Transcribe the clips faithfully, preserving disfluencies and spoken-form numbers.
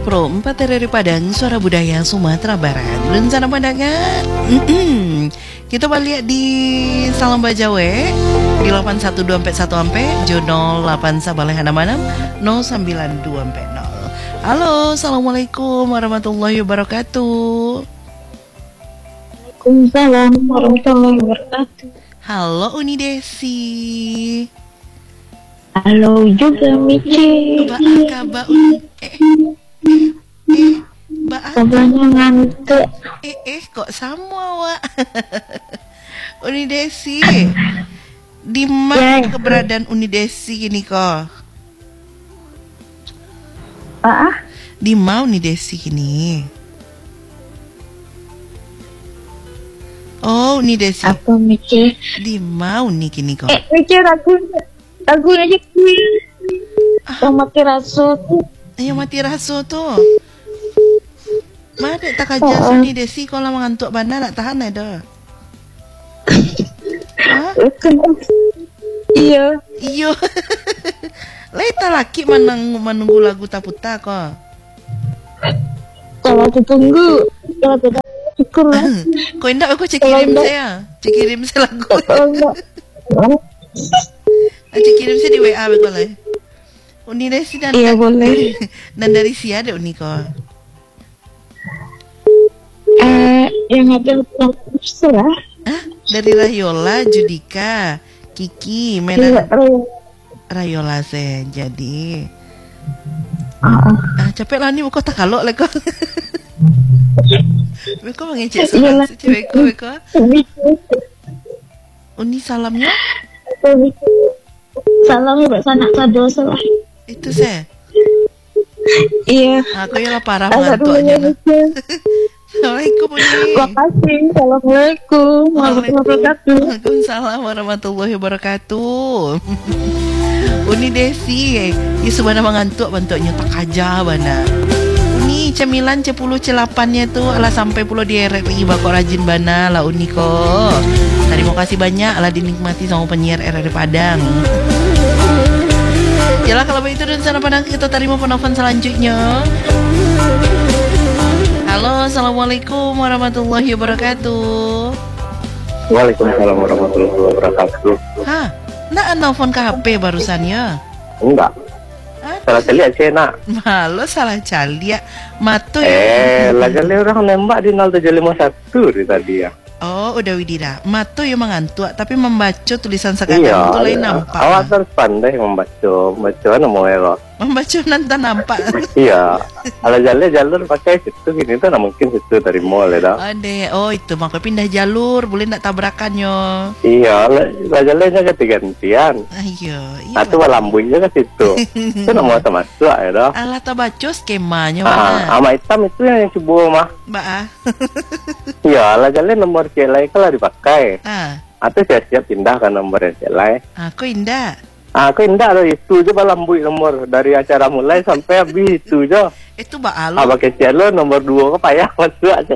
puluh empat R R I Padang, Suara Budaya Sumatera Barat. Rencana pandangan kita balik di Salam Bajawe di delapan satu dua empat satu ampe Jono delapan Sabaleh Hanamanam nol sembilan dua empat nol. Halo, assalamualaikum warahmatullahi wabarakatuh. Waalaikumsalam warahmatullahi wabarakatuh. Halo Uni Desi. Halo juga Mici. Mbak Aka, Mbak Uni. Eh, eh, Mbak Aka. Kabarnya ngantuk. Eh, eh, kok sama, Wak? Uni Desi. Di mana Ya. keberadaan Uni Desi ini kok? Ah, Di mana Uni Desi ini? Oh, Uni Desi. apa Mici? Di mana nih kini kok? Eh, Mici lagu lagu aja kuih. Yang mati rasu tuh. Ayo mati raso tuh. Mana tak aja Oh. Uni Desi kalau mengantuk bana nak tahan ada. Hah? Iya. Iyo. Leta laki menang menunggu lagu taputa kok. Kalau aku tunggu, kalau tidak syukur lah. Kau indah aku cek kirim Kalau saya. Cek kirim saya lagu. Kalau enggak, Cek kirim saya di W A betul lah. Uni Desi dan iya boleh. dan dari si ada Uni kok. Eh, yang ada lagu lah. Hah? Dari Rayola, Judika, Kiki, Iya, Mena Ro. Rayola saya jadi. Ah, Ah, capek lah ni buka tak kalok lah kau. Beko mengecek Iyalah. sama si cewekku beko. Uni salamnya Salam buat sanak kado salah. itu saya. Iya. Aku ya lah parah mengantuk aja nah. Assalamualaikum Uni. Makasih. Assalamualaikum warahmatullahi wabarakatuh. Waalaikumsalam warahmatullahi wabarakatuh. Uni Desi, ya subhana mengantuk bentuknya tak aja bana. Uni cemilan cepuluh celapannya tuh ala sampai pulau di R R I bakal rajin bana lah Uni kok. Terima kasih banyak lah dinikmati sama penyiar R R I Padang. Yalah kalau begitu dan sana Padang kita terima penelpon selanjutnya. Halo, assalamualaikum warahmatullahi wabarakatuh. Waalaikumsalam warahmatullahi wabarakatuh. Hah, nak nelfon ke H P barusannya? Enggak, Hah? salah celi aja nak. Malu salah cali ya. Matu Eh, ya. lagi orang nembak di nol tujuh lima satu di tadi ya. Oh, udah Widira. Matu yang mengantuk tapi membaca tulisan sekadang Iya, itu lain iya. nampak. Awak terus pandai membaca, membaca nama ya. Membaca nanti nampak. Iya, ala jalur jalur pakai situ gini tuh, nah mungkin situ dari mall ya. dah. Ade, oh itu makanya pindah jalur, boleh nak tabrakannya. Iya, ala jalurnya ganti-gantian. Ayo, iya. Satu lambunya ke situ. Itu nama sama masuk ya dah. Alah tabaco skemanya Ah, mana? sama hitam itu yang coba mah. Mbak ah. Iya, ala jalur nomor celai kalau dipakai. Ah, Atau siap-siap pindah ke nomor yang celai. aku indah. Ah, aku indah loh itu je balambui nomor dari acara mulai sampai habis itu je. Itu Mbak Alu. Ah, pakai lo nomor dua ke payah masuk aja.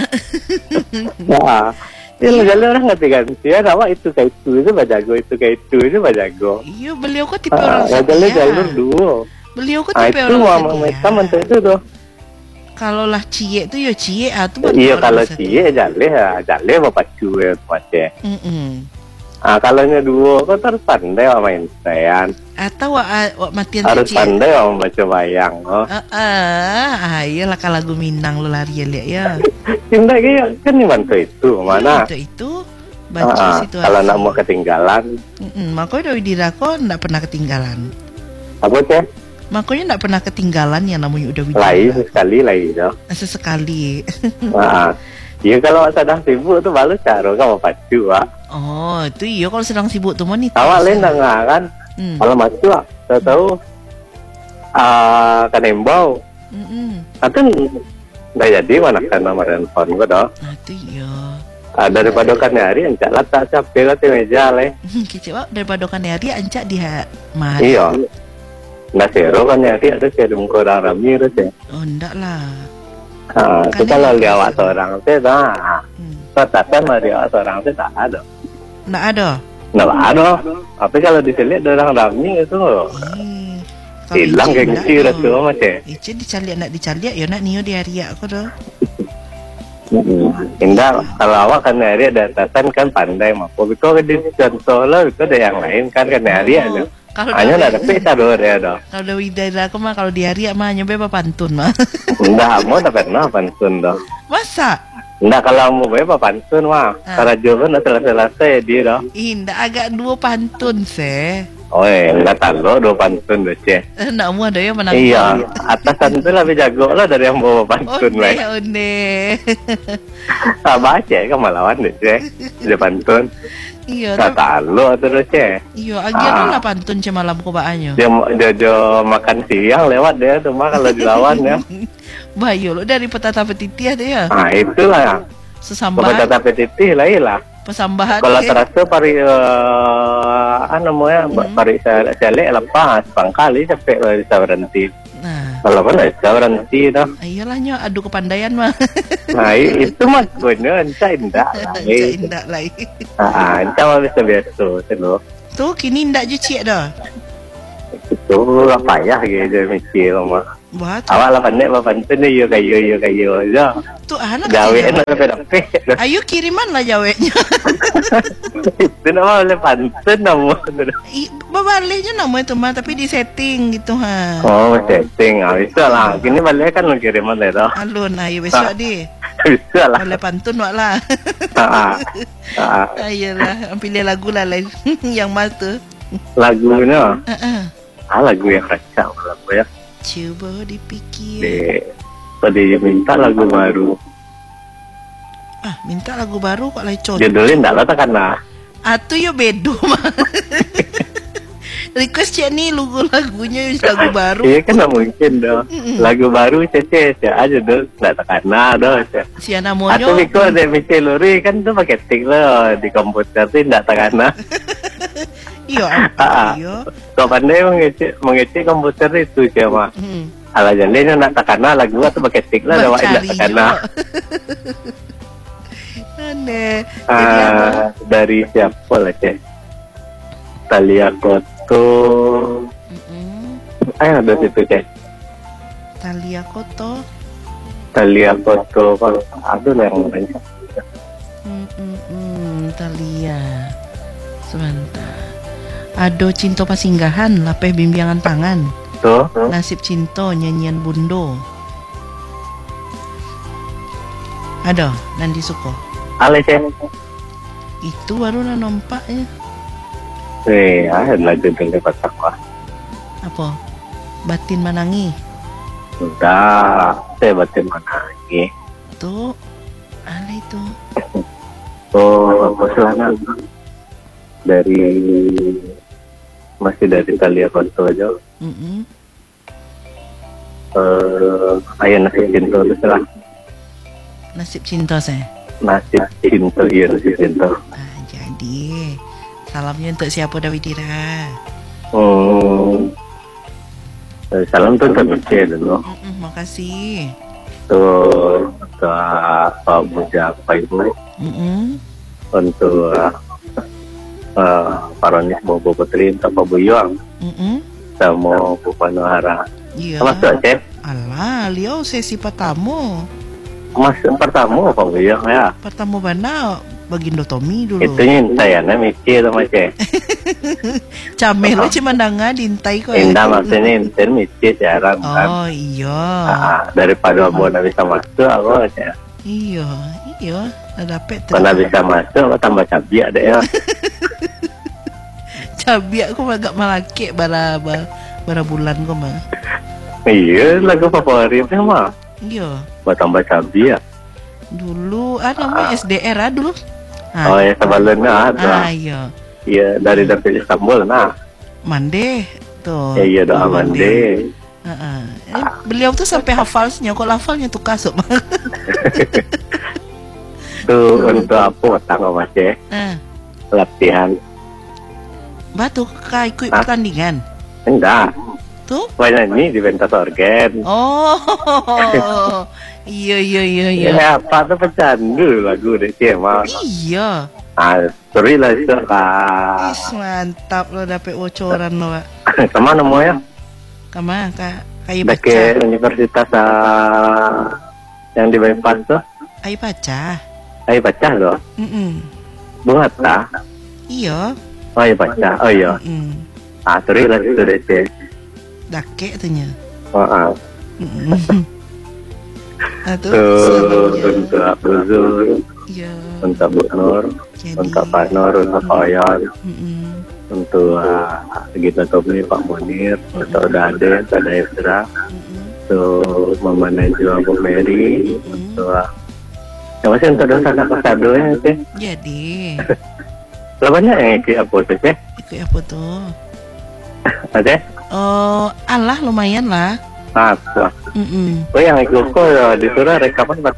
Nah, ini jalan orang ngerti kan? Ya, awak itu kayak itu itu bajago itu kayak itu itu bajago. Iya, beliau kok tipe Ah, orang jalan setia. jalur dua. Beliau kok Ah, tipe itu orang mama setia. mereka menteri itu tuh. Kalau lah cie tuh ya cie ah tuh Iya kalau cie jalan ya jalan bapak cuy macam. Mm-mm. Ah, kalau nya dua kau harus pandai main sayan. Atau wak, wak matian Harus cie. pandai membaca bayang. Oh. Ah, ah, ah, iyalah kalau lagu Minang lu lari ya lihat ya. Cinta kayak kan di mantu itu mana? Itu itu baca Ah, situasi. kalau nak mau ketinggalan, Mm-mm, makanya udah Widira kok ndak pernah ketinggalan. apa sih? Makanya ndak pernah ketinggalan yang namanya udah Widira. Lain sekali lain ya. Sesekali. Nah, iya kalau sedang sibuk tuh baru caro kamu pacu ah. Oh, itu iya kalau sedang sibuk tuh monit. Awak lain nggak kan? Hmm. Kalau macu ah, tahu tahu ah kanembau. Mm-mm. Atau nggak jadi mana kan nomor handphone gua dah. Nah, itu iya. Ah, daripada kan hari yang jalan tak capek ke meja leh. Kecewa daripada kan hari ancak dia mah. Iya. Nggak seru kan hari ada serem kurang rami terus ya. Oh, ndak lah. Ah, Kan kita kalau ini lihat biasa. orang teh dah. Hmm. Tetapi Maria seorang itu tak ada. Ndak ada. Nggak ada. Tapi kalau dilihat orang rami itu, Eh, Kalau hilang Icin gengsi ndak dah tu. tu macam. Icin dicaliak nak dicaliak ya nak niyo diariak aku tu. Indah, kalau awak kan hari ada atasan kan pandai mampu. Kau di contoh lah, itu ada yang lain kan kan hari ada. Kalau Hanya dah- ada peta dua ya dah. Kalau dah widai aku mah kalau diariak mah nyoba apa pantun mah. Indah, mau tak pernah pantun dah. Masa? Indah kalau mau berapa pantun mah. Ah. Cara jawaban dah selesai dia dah. Indah agak dua pantun se. Oh, enggak tahu dua pantun dah ceh. Eh, nak mu ada ya menang. Iya, atasan tu lebih jago lah dari yang bawa pantun Onde lah. onde. Tak baca kan malawan deh ceh. Dia pantun. Iya. Tak tapi- tahu tu dah ceh. Iya, agian Ah. lah pantun ce malam ko baanyo. Dia, dia, dia makan siang lewat dia tu mah kalau dilawan ya. Bayo lo dari petata petiti ada ya. Nah itulah. Sesambahan, Kepada petitih lah ilah. pesambahan. Kalau eh. terasa pari uh, apa namanya Hmm. pari saya selek lepas pangkali sampai bisa berhenti. Nah, Kalau kan bisa berhenti dah. ayolah nyo adu kepandaian mah. Nah i- itu mah bener entah indah lah. Cak indak lagi. Ah, entah mah bisa biasa tu loh. Tu kini ndak je cik dah. Itu apa ya gitu mikir mah. Buat. Awak lah pandai apa pantun ni yo kayu yo kayu aja. Tu anak Gawe kecil. nak dapat dapat. Ayo kiriman lah jawabnya. Itu nama oleh pantun nama. I, babalik je nama itu mah tapi di setting gitu ha. Oh, setting ah. Bisa lah. Kini balik kan nak kirim mana dah. Alun ayo besok di. Bisa lah. Boleh pantun wak lah. Ah, ah. Ayolah, pilih lagu lah lain yang mas tu. Lagunya, Uh -uh. ah lagu yang kacau lagu ya. Coba dipikir. Di, tadi dia minta lagu baru. Ah, minta lagu baru kok lecot. Judulnya enggak lah takkan lah. Atu yo bedo mah. Request cek ni lagu-lagunya lagu baru. Iya kan tak mungkin dah. Mm-mm. Lagu baru cece cece aja dah. Enggak takkan lah dah. Si anak Atau monyo. Miko ada mikir lori kan tu pakai tik lah di komputer tu enggak takkan lah. Iyo, Ah. iyo. Kau pandai mengecek mengecek komputer itu siapa? Hmm. Ala jadinya nak takkan lah lagu tu pakai tik lah. Dah enggak takkan lah. Aneh. Jadi apa? Ah, dari siapa lah cek? Talia Koto. Mm-mm. Ah, ada situ cek. Talia Koto. Talia Koto. Aduh lah yang lain. Mm-mm. Talia. Sebentar. Ado Cinto Pasinggahan, Lapeh Bimbingan Pangan. Tuh. Nasib Cinto, Nyanyian Bundo. Ada, Nandi Suko. Ale cek. Itu baru lah nampaknya. Eh, ah, lagu tu lepas aku. Apa? Batin Manangi. Sudah, saya batin mana lagi? Tuh, ada itu. Oh, apa selana? Dari masih dari Talia Koto aja. Mm-mm. Eh, ayah nasi cinta tu salah. Nasib Cinta saya. Nasi cinta, iya nasi cinta. Ah, jadi salamnya untuk siapa Dawidira? Hmm. Eh, salam tu terbaca dulu. Mm-mm, makasih. Tuh, untuk Pak Buja, Pak Ibu, Mm-mm. untuk uh, Paronis Bobo Putri, untuk Pak Buyong, Mm-mm. sama Bu Panohara. Iya. Masuk cek? Alah, liau sesi pertama. Masuk pertama Pak Buyong ya. Pertama mana Bagindo Tommy dulu. Itu saya na mikir sama cek. Camel lo cuma danga dintai kok. Indah maksudnya inten mikir jarang kan. Oh iya. Ah, daripada Abu nak bisa masuk, aku cek. Iya, iya. Ada pet Kalau bisa masuk, aku tambah cabiak deh ya. cabi aku agak malakek bara bara, bara bulan kok mah. Iya, lagu favoritnya mah. Iya. Buat tambah cabiak. Dulu ah namanya S D R ah dulu. Oh ya sebelumnya ada. Ah iya. Iya dari dari Istanbul nah. Mande tuh. Ya iya doa mandi. Heeh. Eh, beliau tuh sampai hafalnya, kok hafalnya tuh kasut. Tuh untuk apa tanggal masih Nah, latihan. batu kah ikut Ah. pertandingan. Enggak. Tuh. Wah nyanyi di pentas organ. Oh. Iya iya iya iya. Ya apa tuh pecandu lagu deh sih mah. Iya. Ah, sorry lah itu lah. Is mantap lo dapet bocoran lo, Pak. Sama namanya Kama kak kayu Dake baca. universitas ah, yang di bypass tuh. Ayo baca. Ayo baca loh. Mm-mm. Bunga ta? Iyo. Oh iya baca. Oh iya. Mm-mm. Ah, terus lah itu deh cek. Dake tuhnya. Oh, ah. Mm-mm. Atau Tuh, untuk Abu Zul, Iya. untuk Bu Nur, Jadi. untuk Pak Nur, untuk Pak Oyan, Mm-mm. untuk uh, Gita Tobni, Pak Munir, untuk Dade, Tada Esra, Mm-mm. untuk Mama Najwa, Bu Mary, Mm-mm. untuk uh, yang masih untuk dosa anak kasado ya sih. Jadi Lah banyak yang ikut apa tuh sih? ikut apa tuh? Ada? Oh, alah lumayan lah. Apa? Mm-mm. Oh yang ikut kok ya, disuruh rekaman pas